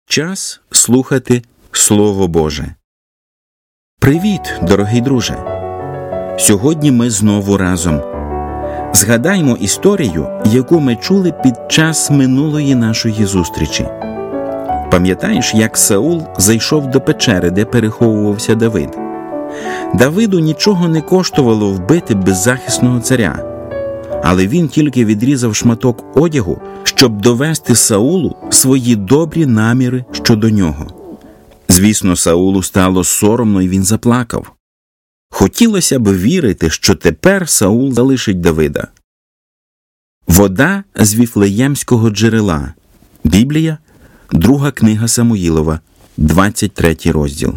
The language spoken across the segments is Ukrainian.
Час слухати Слово Боже. Привіт, дорогий друже! Сьогодні ми знову разом. Згадаймо історію, яку ми чули під час минулої нашої зустрічі. Пам'ятаєш, як Саул зайшов до печери, де переховувався Давид? Давиду нічого не коштувало вбити беззахисного царя, але він тільки відрізав шматок одягу, щоб довести Саулу свої добрі наміри щодо нього. Звісно, Саулу стало соромно, і він заплакав. Хотілося б вірити, що тепер Саул залишить Давида. Вода з Віфлеємського джерела. Біблія, 2 книга Самуїлова, 23 розділ.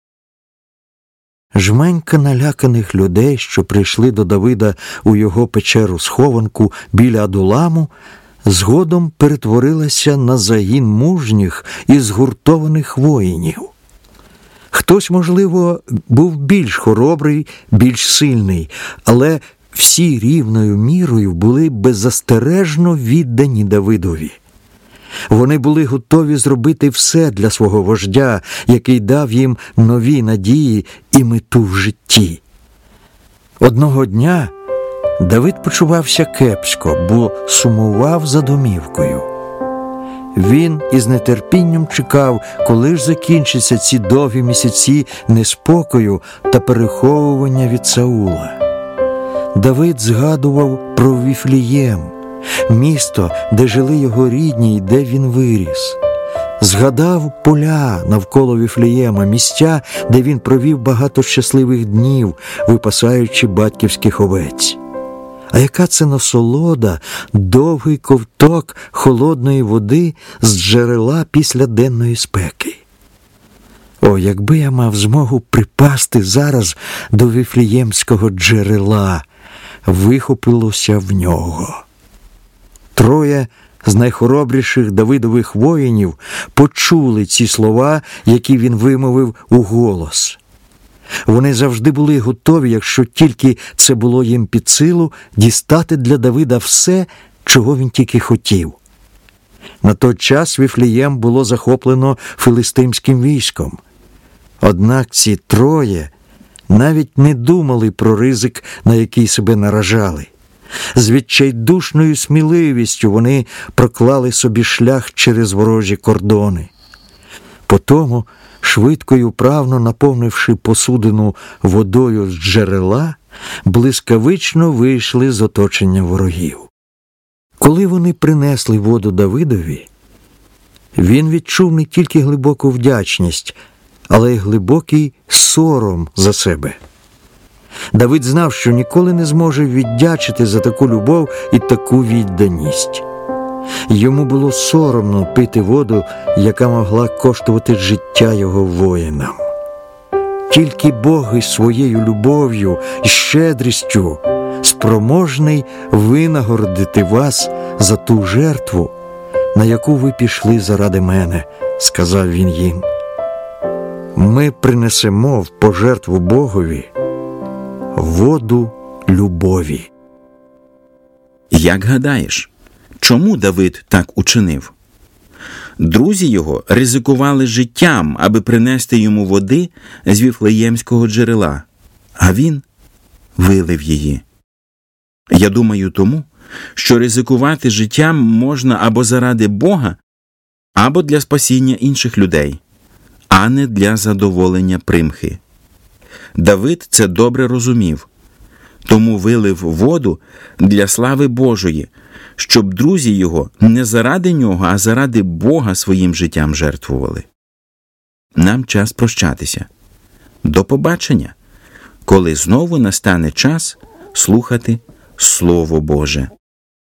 Жменька наляканих людей, що прийшли до Давида у його печеру-схованку біля Адуламу, згодом перетворилася на загін мужніх і згуртованих воїнів. Хтось, можливо, був більш хоробрий, більш сильний, але всі рівною мірою були беззастережно віддані Давидові. Вони були готові зробити все для свого вождя, який дав їм нові надії і мету в житті. Одного дня Давид почувався кепсько, бо сумував за домівкою. Він із нетерпінням чекав, коли ж закінчаться ці довгі місяці неспокою та переховування від Саула. Давид згадував про Віфлеєм, місто, де жили його рідні і де він виріс. Згадав поля навколо Віфлеєма, місця, де він провів багато щасливих днів, випасаючи батьківських овець. А яка це насолода, довгий ковток холодної води з джерела після денної спеки. О, якби я мав змогу припасти зараз до Віфлеємського джерела, вихопилося в нього. 3 з найхоробріших Давидових воїнів почули ці слова, які він вимовив уголос. Вони завжди були готові, якщо тільки це було їм під силу, дістати для Давида все, чого він тільки хотів. На той час Віфлеєм було захоплено филистимським військом. Однак ці 3 навіть не думали про ризик, на який себе наражали. З відчайдушною сміливістю вони проклали собі шлях через ворожі кордони. Потому, швидко й управно наповнивши посудину водою з джерела, блискавично вийшли з оточення ворогів. Коли вони принесли воду Давидові, він відчув не тільки глибоку вдячність, але й глибокий сором за себе. Давид знав, що ніколи не зможе віддячити за таку любов і таку відданість. Йому було соромно пити воду, яка могла коштувати життя його воїнам. Тільки Бог із своєю любов'ю і щедрістю спроможний винагородити вас за ту жертву, на яку ви пішли заради мене, сказав він їм. Ми принесемо в пожертву Богові воду любові. Як гадаєш, чому Давид так учинив? Друзі його ризикували життям, аби принести йому води з Віфлеємського джерела, а він вилив її. Я думаю тому, що ризикувати життям можна або заради Бога, або для спасіння інших людей, а не для задоволення примхи. Давид це добре розумів, тому вилив воду для слави Божої, щоб друзі його не заради нього, а заради Бога своїм життям жертвували. Нам час прощатися. До побачення, коли знову настане час слухати Слово Боже.